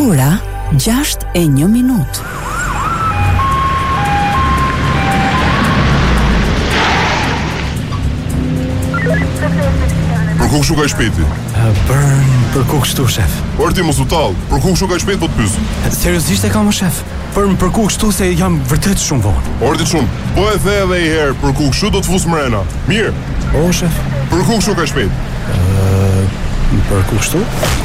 Ora 6:01 minutë. Për ku kështu ka shpejti? Për ku kështu, shef? Por ti mos u tall, për ku kështu ka shpejt po të pyes? Seriozisht e kam, shef? Për ku kështu se jam vërtet shumë vonë. Ordi shumë, po e the edhe një herë, për ku kështu do të fus mrena. Mirë. O, shef? Për ku kështu ka shpejt? Për ku kështu?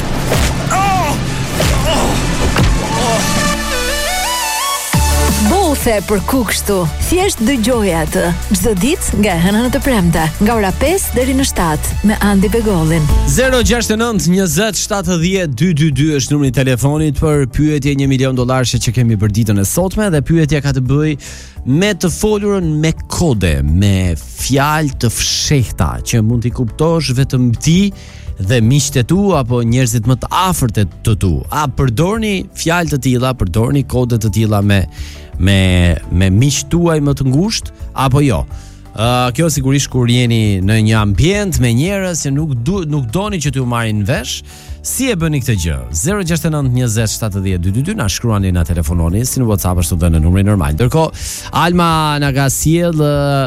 Bothe për ku kështu. Thjesht dëgjoje atë çdo ditë nga hëna në të premte, nga ora 5 deri në 7 me Andi Begollin. 069 20 70 222 është numri i telefonit për pyetje $1 milion që kemi për ditën e sotme, dhe pyetja ka të bëjë me të folurën me kode, me fjalë të fshehta që mund t'i kuptosh vetëm ti dhe miqtë e tu apo njerëzit më të afërt të tu. A përdorni fjalë të tilla, përdorni kode të tilla me miqtë tuaj më të ngushtë apo jo? Kjo sigurisht kur jeni në një ambient me njerëz që nuk doni që t'ju marrin vesh. Si e bëni këtë gjë? 069 20 70 222 na shkruani, na telefononi, si në WhatsApp ashtu dhe në numrin normal. Ndërkohë Alma na ka sjell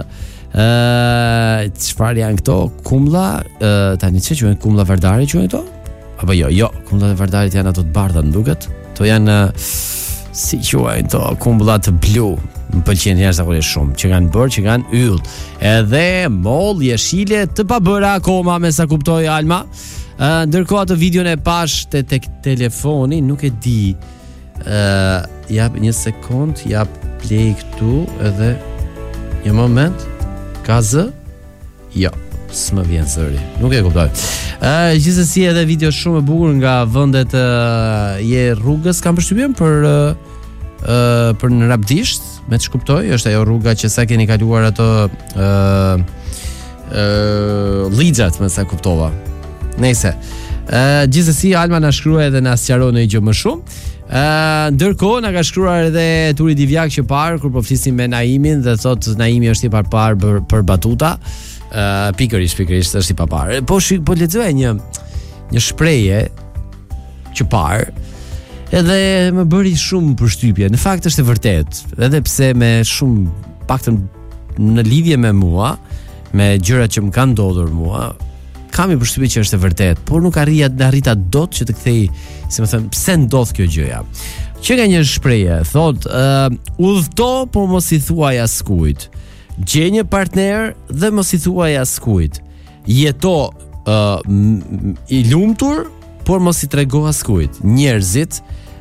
çfarë janë këto kumlla, tani ç'e quhen, kumlla verdare quhen këto? Apo jo, kumllat e vardarit janë ato të bardha, më duket. To janë si quhen to, kumlla të blu. Më pëlqen jashtëzakonisht shumë, që kanë bërë, që kanë yll. Edhe moll jeshile të pabëra akoma, me sa kuptoj Alma. Ndërkohë atë videon e pash tek telefoni, nuk e di. Jap një sekond, jap play këtu edhe një moment. Ka zë? Jo, s'më vjen zëri. Nuk e kuptoj. Gjithsesi edhe video shumë e bukur nga vendet e rrugës, kam përshtypjen për në Rabdisht, me të shkuptoj, është ajo rruga që sa keni kaluar ato ligjat, me sa kuptova. Nejse. Gjithsesi Alma na shkrua edhe na sqaron një gjë më shumë. Ndërkohë na ka shkruar edhe Turi Divjak që parë kur po flisim me Naimin dhe thot Naimi është i parë për batuta. Pikërisht është i parë. Po lexoja një shprehje që parë, edhe më bëri shumë përshtypje. Në fakt është e vërtet, edhe pse me shumë paktën në lidhje me mua, me gjërat që më kanë ndodhur mua, kam i përshtypje që është e vërtet, por nuk arrita dot që të kthej, si më thënë, pse ndodh kjo gjëja. Që ka një shprehje, thot, udhto, por mos i thuaj askujt. Gjej një partner dhe mos i thuaj askujt. Jeto i lumtur, por mos i trego askujt. Njerëzit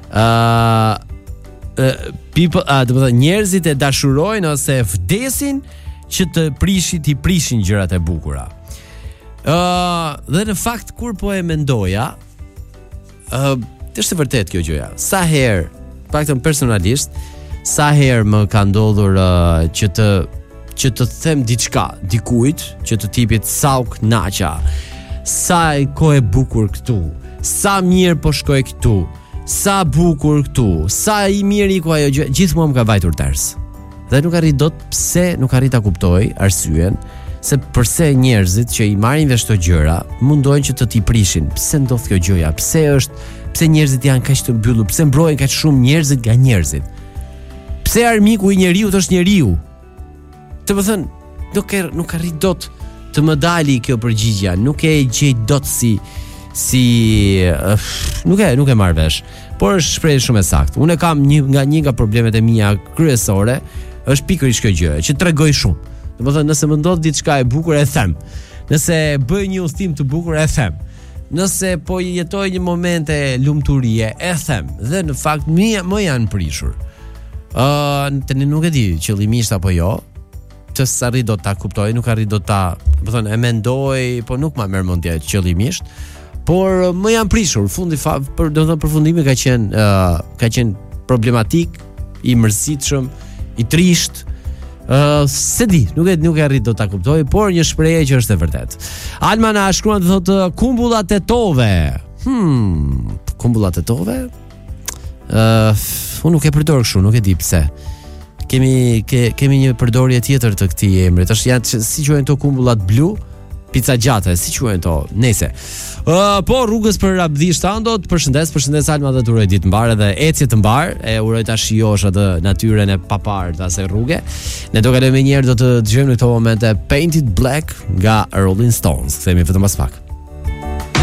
njerëzit e dashurojnë ose vdesin që të prishin gjërat e bukura. Dhe në fakt kur po e mendoja, është e vërtet kjo gjëja. Sa herë, paktën personalisht, sa herë më ka ndodhur që të them diçka dikujt, që të tipit sa u kënaqa, sa kohë e bukur këtu, sa mirë po shkoj këtu, sa bukur këtu, sa i mirë i ku ajo gjë, gjithmonë më ka vajtur ters. Dhe nuk arrit dot, pse nuk arrit ta kuptoj arsyen se përse njerëzit që i marrin vesh këto gjëra mundojnë që të t'i prishin. Pse ndodh kjo gjëja? Pse njerëzit janë kaq të mbyllur? Pse mbrohen kaq shumë njerëzit nga njerëzit? Pse armiku i njeriu është njeriu? Të më thënë, nuk arrit dot të më dali kjo përgjigja, nuk e gjej dot nuk e marr vesh. Por është shprehje shumë e saktë. Unë kam një nga problemet e mia kryesore është pikërisht kjo gjë, që tregoj shumë. Domethënë, nëse më ndodh diçka e bukur e them. Nëse bëj një udhtim të bukur e them. Nëse po jetoj një moment e lumturie e them. Dhe në fakt më janë prishur. Tani nuk e di qëllimisht apo jo. Të s'arrit do ta kuptoj, nuk arrit do ta, domethënë e mendoj, po nuk ma merr mendja qëllimisht. Por më janë prishur. Domethënë përfundimi ka qenë problematik, i mërzitshëm, i trisht. Se di, nuk e arrit do ta kuptoj, por një shprehje që është e vërtet. Alma na shkruan dhe thotë kumbullat e tove. Kumbullat e tove? Unë nuk e përdor kështu, nuk e di pse. Kemi një përdorje tjetër të këtij emrit. Është janë si quhen këto kumbullat blu, Pica gjate, si quhen to? Nëse. Po rrugës për Abdi Shtando, përshëndes Alma dhe të uroj ditë mbar edhe ecje të mbar, e uroj ta shijosh atë natyrën e papart të asaj rruge. Ne do kalojmë një herë, do të dëgjojmë në këto momente Painted Black nga Rolling Stones. Kthehemi vetëm pas pak.